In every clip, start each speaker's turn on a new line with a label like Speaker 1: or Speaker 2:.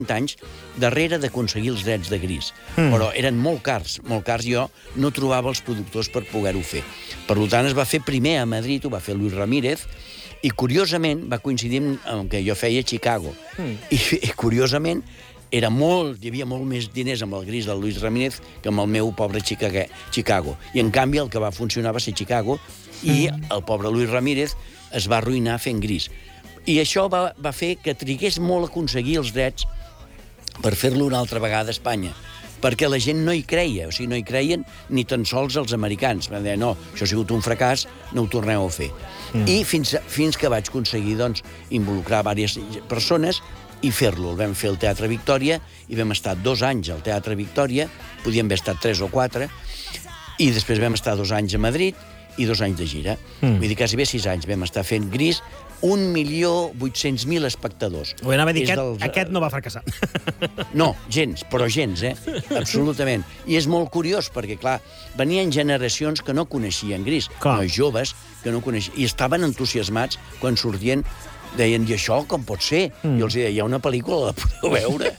Speaker 1: anys darrere d'aconseguir els drets de Gris. Però eren molt cars, jo no trobava els productors per poder-ho fer. Per tant, es va fer primer a Madrid, ho va fer Luis Ramírez, i curiosament va coincidir amb que jo feia Chicago. I curiosament hi havia molt més diners amb el Gris del Luis Ramírez que amb el meu pobre Chicago. I en canvi el que va funcionar va ser Chicago i el pobre Luis Ramírez es va arruïnar fent Gris. I això va fer que trigués molt a aconseguir els drets per fer-lo una altra vegada a Espanya, perquè la gent no hi creia, o sigui, no hi creien ni tan sols els americans. Van dir, no, això ha sigut un fracàs, no ho torneu a fer. I fins que vaig aconseguir, doncs, involucrar diverses persones i fer-lo. El vam fer al Teatre Victòria i vam estar 2 anys al Teatre Victòria, podíem haver estat 3 o 4, i després vam estar 2 anys a Madrid i 2 anys de gira. Vull dir, quasi bé 6 anys vam estar fent Gris, 1.800.000 espectadors.
Speaker 2: Ho anava a dir, aquest no va fracassar.
Speaker 1: No, gens, però gens, absolutament. I és molt curiós, perquè, clar, venien generacions que no coneixien Gris, nois joves que no coneixien, i estaven entusiasmats quan sortien, deien, i això com pot ser? I els deia, hi ha una pel·lícula, la podeu veure?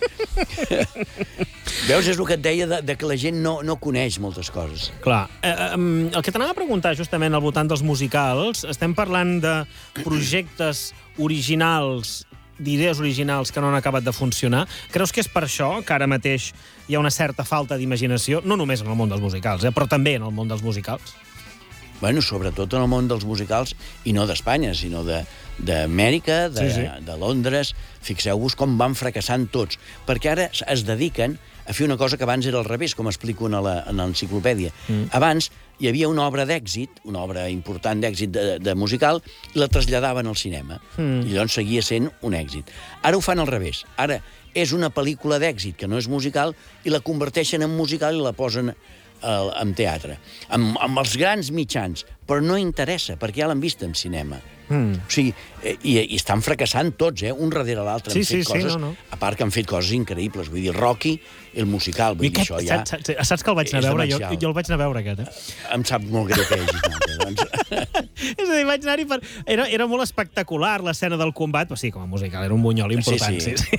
Speaker 1: Veus, és el que et deia de que la gent no coneix moltes coses.
Speaker 2: Clar. El que t'anava a preguntar justament al voltant dels musicals, estem parlant de projectes originals, d'idees originals que no han acabat de funcionar. Creus que és per això que ara mateix hi ha una certa falta d'imaginació, no només en el món dels musicals, però també en el món dels musicals?
Speaker 1: Bueno, sobretot en el món dels musicals, i no d'Espanya, sinó d'Amèrica, de Londres. Fixeu-vos com van fracassant tots, perquè ara es dediquen a fer una cosa que abans era al revés, com explico en l'enciclopèdia. Abans hi havia una obra d'èxit, una obra important d'èxit de musical, i la traslladaven al cinema. I llavors seguia sent un èxit. Ara ho fan al revés. Ara és una pel·lícula d'èxit que no és musical i la converteixen en musical i la posen en teatre, amb els grans mitjans, però no interessa, perquè ja l'han vist en cinema. O sigui, i estan fracassant tots, un darrere l'altre. Han fet coses, a part que han fet coses increïbles. Vull dir, Rocky, el musical, vull dir, això ja...
Speaker 2: Saps que el vaig anar a veure? Jo el vaig anar a veure, aquest,
Speaker 1: Em sap molt greu que hi hagis anat, doncs.
Speaker 2: És a dir, vaig anar-hi per... Era molt espectacular, l'escena del combat, però sí, com a musical, era un bunyol important.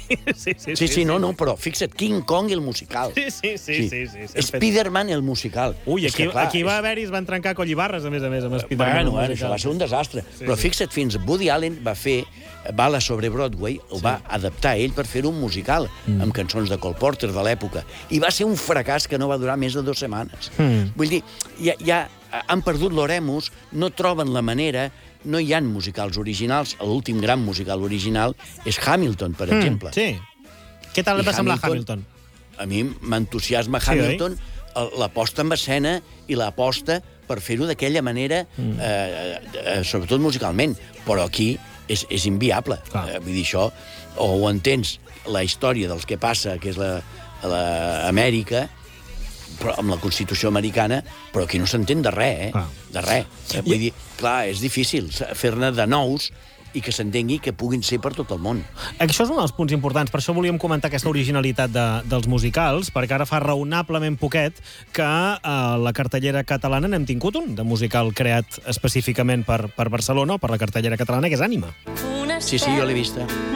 Speaker 1: Sí, no, però fixa't, King Kong, el musical.
Speaker 2: Sí.
Speaker 1: Spider-Man, el musical.
Speaker 2: Ui, aquí va haver-hi, es van trencar collibarres, a més, amb Spider-Man.
Speaker 1: Bueno, això va ser un desastre. Però fixa't, fins Woody Allen va fer Bala sobre Broadway, ho va adaptar ell per fer un musical, amb cançons de Cole Porter de l'època. I va ser un fracàs que no va durar més de 2 setmanes. Vull dir, ja han perdut l'oremus, no troben la manera, no hi ha musicals originals. L'últim gran musical original és Hamilton, per exemple.
Speaker 2: Sí. Què tal et va semblar Hamilton?
Speaker 1: A mi m'entusiasma Hamilton, l'aposta en escena i l'aposta per fer-ho d'aquella manera, sobretot musicalment. Però aquí és inviable. Vull dir, això, o ho entens, la història dels que passa, que és l'Amèrica, amb la Constitució americana, però aquí no s'entén de res, de res. Vull dir, clar, és difícil fer-ne de nous i que s'entengui que puguin ser per tot el món.
Speaker 2: Això és un dels punts importants, per això volíem comentar aquesta originalitat dels musicals, perquè ara fa raonablement poquet que a la cartellera catalana n'hem tingut un, de musical creat específicament per Barcelona, o per la cartellera catalana, que és Ànima.
Speaker 1: Sí, jo l'he vista.